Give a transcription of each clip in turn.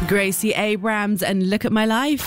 Gracie Abrams and Look at My Life.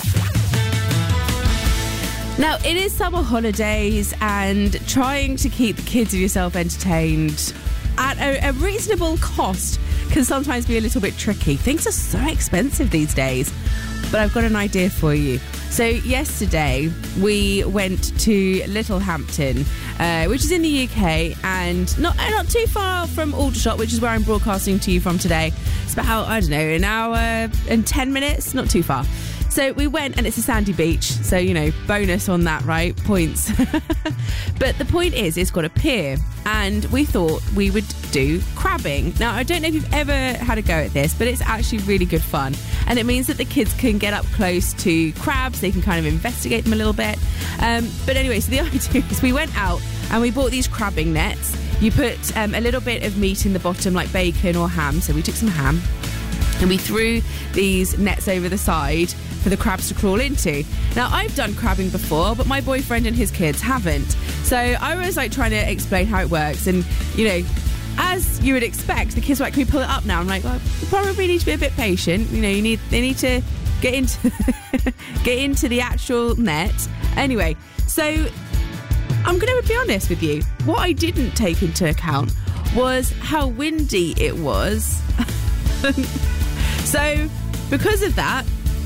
Now, it is summer holidays, and trying to keep the kids and yourself entertained at a reasonable cost can sometimes be a little bit tricky. Things are so expensive these days, but I've got an idea for you. So yesterday we went to Littlehampton, which is in the UK, and not too far from Aldershot, which is where I'm broadcasting to you from today. It's about, I don't know, an hour and 10 minutes, not too far. So we went, and it's a sandy beach, so, you know, bonus on that, right? Points. But the point is, it's got a pier, and we thought we would do crabbing. Now, I don't know if you've ever had a go at this, but it's actually really good fun. And it means that the kids can get up close to crabs, they can kind of investigate them a little bit. But anyway, so the idea is we went out and we bought these crabbing nets. You put a little bit of meat in the bottom, like bacon or ham, so we took some ham, and we threw these nets over the side for the crabs to crawl into. Now, I've done crabbing before, but my boyfriend and his kids haven't. So I was like trying to explain how it works, and, you know, as you would expect, the kids were like, "Can we pull it up now?" I'm like, "Well, you probably need to be a bit patient. You know, they need to get into get into the actual net." Anyway, so I'm going to be honest with you. What I didn't take into account was how windy it was. So because of that,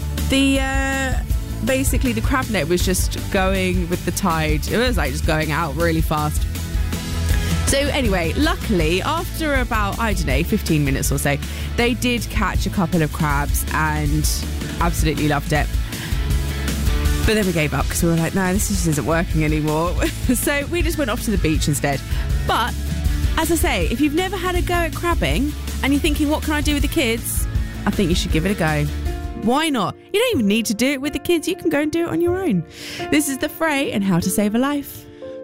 basically the crab net was just going with the tide. It was like just going out really fast. So anyway, luckily, after about, I don't know, 15 minutes or so, they did catch a couple of crabs and absolutely loved it. But then we gave up because we were like, no, this just isn't working anymore. So we just went off to the beach instead. But as I say, if you've never had a go at crabbing and you're thinking, what can I do with the kids? I think you should give it a go. Why not? You don't even need to do it with the kids. You can go and do it on your own. This is The Fray and How to Save a Life.